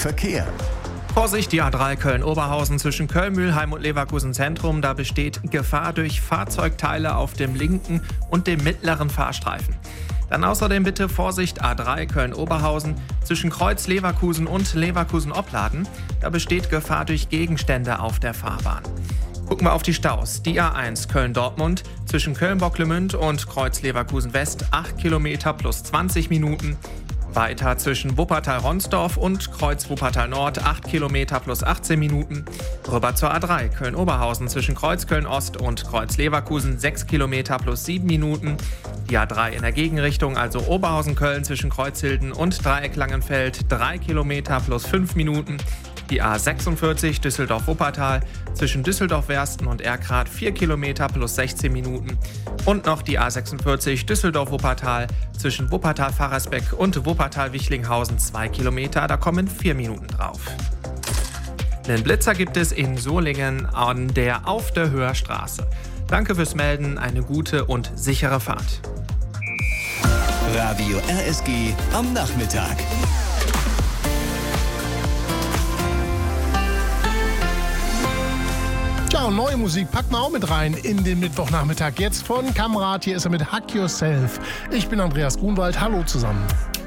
Verkehr. Vorsicht, die A3 Köln-Oberhausen zwischen Köln-Mülheim und Leverkusen Zentrum. Da besteht Gefahr durch Fahrzeugteile auf dem linken und dem mittleren Fahrstreifen. Dann außerdem bitte Vorsicht, A3 Köln-Oberhausen zwischen Kreuz Leverkusen und Leverkusen-Opladen. Da besteht Gefahr durch Gegenstände auf der Fahrbahn. Gucken wir auf die Staus. Die A1 Köln-Dortmund zwischen Köln-Bocklemünd und Kreuz Leverkusen-West 8 Kilometer plus 20 Minuten. Weiter zwischen Wuppertal-Ronsdorf und Kreuz Wuppertal-Nord 8 Kilometer plus 18 Minuten. Rüber zur A3 Köln-Oberhausen zwischen Kreuz Köln-Ost und Kreuz Leverkusen 6 Kilometer plus 7 Minuten. Die A3 in der Gegenrichtung, also Oberhausen-Köln zwischen Kreuzhilden und Dreieck Langenfeld 3 Kilometer plus 5 Minuten. Die A46 Düsseldorf-Wuppertal zwischen Düsseldorf-Wersten und Erkrath 4 Kilometer plus 16 Minuten. Und noch die A46 Düsseldorf-Wuppertal zwischen Wuppertal-Faresbeck und Wuppertal-Wichlinghausen 2 Kilometer, da kommen 4 Minuten drauf. Den Blitzer gibt es in Solingen an der Auf der Höher Straße. Danke fürs Melden, eine gute und sichere Fahrt. Radio RSG am Nachmittag. Ja, und neue Musik packen wir auch mit rein in den Mittwochnachmittag. Jetzt von Kamrat, hier ist er mit Hack Yourself. Ich bin Andreas Grunwald, hallo zusammen.